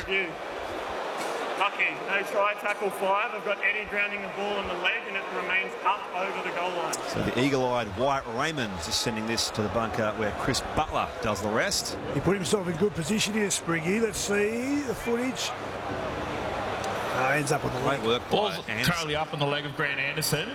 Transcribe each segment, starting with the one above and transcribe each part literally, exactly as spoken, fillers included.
review. Lucky, no try, tackle five. I've got Eddie grounding the ball on the leg and it remains up over the goal line. So the eagle-eyed Wyatt Raymond is sending this to the bunker where Chris Butler does the rest. He put himself in good position here, Spriggy. Let's see the footage. Uh, ends up on the leg. Great work Ball's by Anderson. currently up on the leg of Grant Anderson.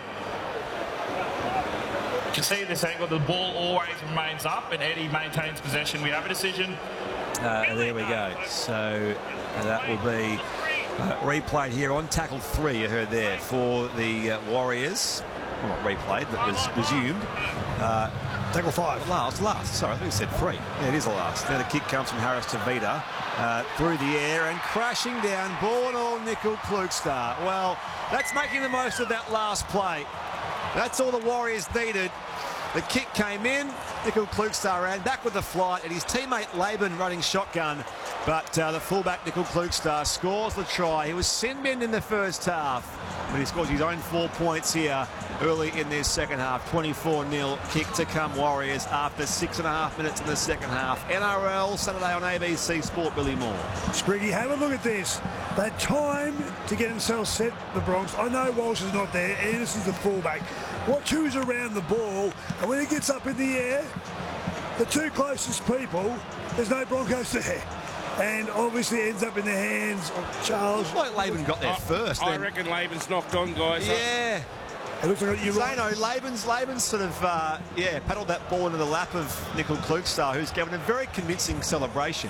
You can see this angle, the ball always remains up and Eddie maintains possession. We have a decision. Uh, there we go. So uh, that will be uh, replayed here on tackle three, you heard there, for the uh, Warriors. Well, not replayed, but was resumed. Uh, tackle five. Last, last. Sorry, I think we said three. Yeah, it is the last. Now the kick comes from Harris Tavita uh, through the air and crashing down. Ball and all, Nickel Klugstar. Well, that's making the most of that last play. That's all the Warriors needed. The kick came in, Nickel Klugstar ran back with the flight, and his teammate Laban running shotgun. But uh, the fullback Nickel Klugstar scores the try. He was sin-binned in the first half, but he scores his own four points here early in this second half. twenty-four nil kick to come Warriors after six and a half minutes in the second half. N R L Saturday on A B C Sport. Billy Moore. Spriggy, have a look at this. They had time to get themselves set, the Bronx. I know Walsh is not there. Anderson's the fullback. Watch who's around the ball, and when it gets up in the air, the two closest people, there's no Broncos there. And obviously ends up in the hands of Charles. Like Laban got there I, first. I then. reckon Laban's knocked on, guys. Yeah. It looks like you're right. Zano, Laban's, Laban's sort of, uh, yeah, paddled that ball into the lap of Nickel Klugstar, who's given a very convincing celebration.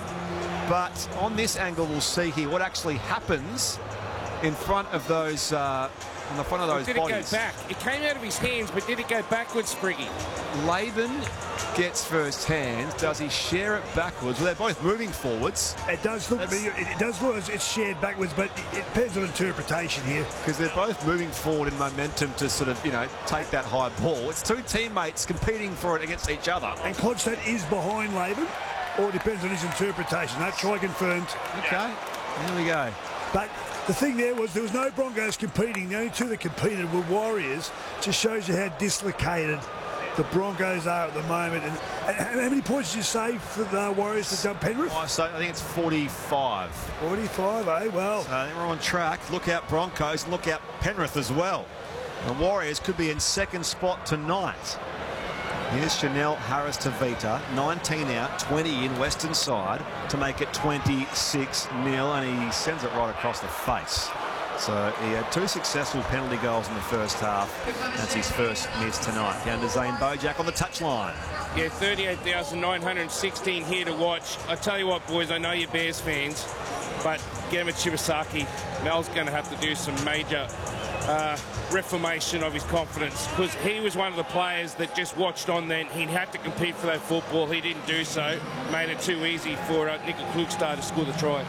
But on this angle, we'll see here what actually happens in front of those, uh, on the front of those did bodies. Did it go back? It came out of his hands, but did it go backwards, Spriggy? Laban gets first hands. Does he share it backwards? Well, they're both moving forwards. It does look, it, it does look as it's shared backwards, but it, it depends on interpretation here. Because they're both moving forward in momentum to sort of, you know, take that high ball. It's two teammates competing for it against each other. And Klogstad is behind Laban, or it depends on his interpretation. That try confirmed. Okay, there we go. But the thing there was there was no Broncos competing. The only two that competed were Warriors. Just shows you how dislocated the Broncos are at the moment. And, and how many points did you say for the Warriors to dump Penrith? Oh, so I think it's forty-five. forty-five, eh? Well. So I think we're on track. Look out Broncos and look out Penrith as well. The Warriors could be in second spot tonight. Here's Chanel Harris Tavita, nineteen out, twenty in Western side to make it twenty-six nil, and he sends it right across the face. So he had two successful penalty goals in the first half. That's his first miss tonight. Down to Zane Bojack on the touchline. Yeah, thirty-eight thousand nine hundred sixteen here to watch. I tell you what, boys, I know you're Bears fans, but get him at Shibasaki. Mel's going to have to do some major uh, reformation of his confidence, because he was one of the players that just watched on then. He had to compete for that football. He didn't do so. Made it too easy for uh, Nickel Klugstar to score the try.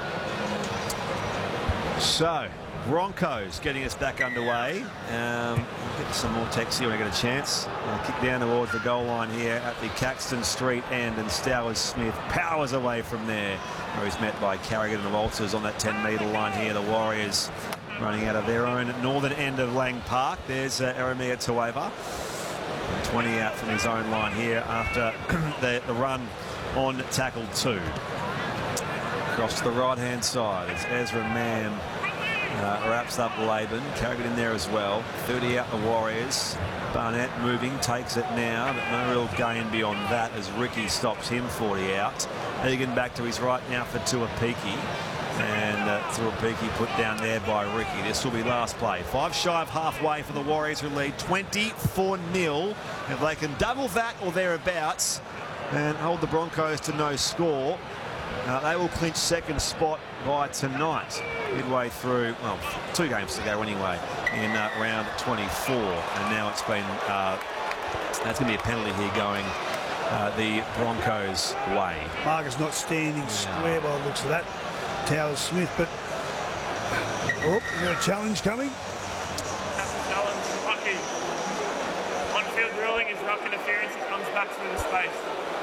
So, Broncos getting us back underway. Um, we'll get some more text here when I get a chance. Uh, kick down towards the goal line here at the Caxton Street end, and Stowers Smith powers away from there, where he's met by Carrigan and Walters on that ten metre line here. The Warriors running out of their own northern end of Lang Park. There's uh, Eremia Tueva. twenty out from his own line here after the, the run on tackle two. Across to the right-hand side as Ezra Mann uh, wraps up Laban. Carrigan in there as well. thirty out the Warriors. Barnett moving, takes it now, but no real gain beyond that as Ricky stops him forty out. Egan back to his right now for Tuapiki. And uh, Tuapiki put down there by Ricky. This will be last play. Five shy of halfway for the Warriors, who lead twenty-four nil. If they can double that or thereabouts and hold the Broncos to no score, Uh, they will clinch second spot by tonight, midway through, well, two games to go anyway, in uh, round twenty-four. And now it's been, uh, that's going to be a penalty here going uh, the Broncos' way. Marcus not standing square by the looks of that. Towers Smith, but oh, is there a challenge coming? Challenge, Lucky. On-field ruling is ruck interference. It comes back through the space.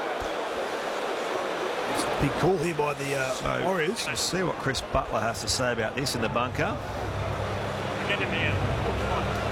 Big call here by the uh, So, Warriors. Let's see what Chris Butler has to say about this in the bunker. Get him here.